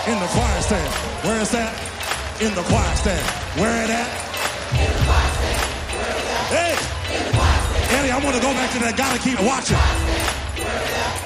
In the choir stand. Where is that? In the choir stand. Where it at? Hey! Eddie, I want to go back to that. Gotta keep watching.